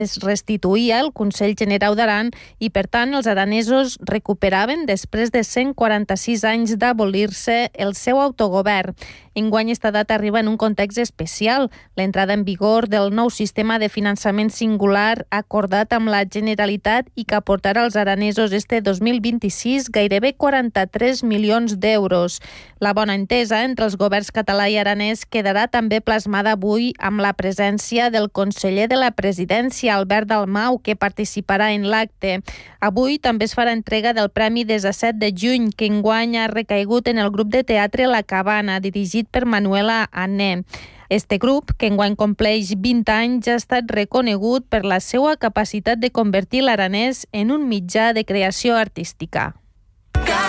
es restituïa el Consell Generau d'Aran i, per tant, els aranesos recuperaven, després de 146 anys d'abolir-se, el seu autogovern. Enguany, esta data arriba en un context especial, l'entrada en vigor del nou sistema de finançament singular acordat amb la Generalitat i que aportarà als aranesos este 2026 gairebé 43 milions d'euros. La bona entesa entre els governs català i aranès quedarà també plasmada avui amb la presència del conseller de la Presidència, Albert Dalmau, que participarà en l'acte. Avui també es farà entrega del Premi 17 de juny, que enguany ha recaigut en el grup de teatre La Cabana, dirigit per Manuela Ané. Este grup, que enguany compleix 20 anys, ha estat reconegut per la seva capacitat de convertir l'aranès en un mitjà de creació artística.